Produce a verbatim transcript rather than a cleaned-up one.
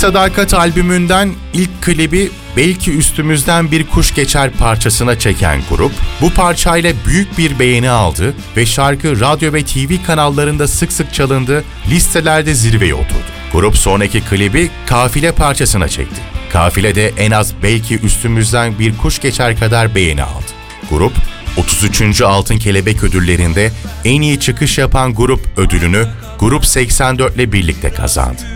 Sadakat albümünden ilk klibi Belki Üstümüzden Bir Kuş Geçer parçasına çeken grup, bu parçayla büyük bir beğeni aldı ve şarkı radyo ve T V kanallarında sık sık çalındı, listelerde zirveye oturdu. Grup sonraki klibi Kafile parçasına çekti. Kafile de en az Belki Üstümüzden Bir Kuş Geçer kadar beğeni aldı. Grup, otuz üçüncü Altın Kelebek Ödülleri'nde en iyi çıkış yapan grup ödülünü Grup seksen dört ile birlikte kazandı.